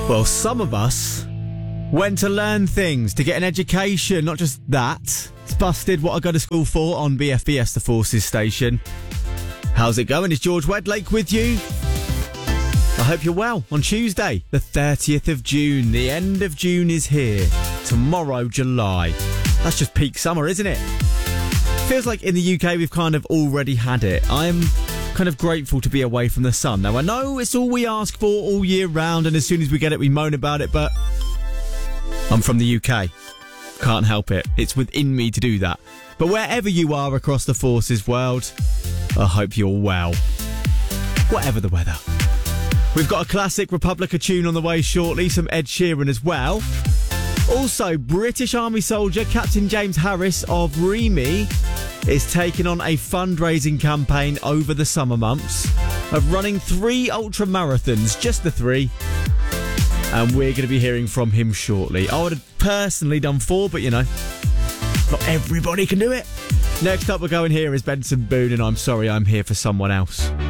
Well, some of us went to learn things, to get an education, not just that. It's Busted, What I Go to School For on BFBS, the Forces station. How's it going? It's George Wedlake with you. I hope you're well. On Tuesday, the 30th of June, the end of June is here. Tomorrow, July. That's just peak summer, isn't it? Feels like in the UK we've kind of already had it. I'm kind of grateful to be away from the sun. Now, I know it's all we ask for all year round, and as soon as we get it, we moan about it, but I'm from the UK. Can't help it. It's within me to do that. But wherever you are across the Forces world, I hope you're well. Whatever the weather. We've got a classic Republica tune on the way shortly, some Ed Sheeran as well. Also, British Army soldier Captain James Harris of REME is taking on a fundraising campaign over the summer months of running 3 ultra marathons, just the 3. And we're going to be hearing from him shortly. I would have personally done 4, but you know, not everybody can do it. Next up we're going here is Benson Boone and I'm Sorry I'm Here for Someone Else.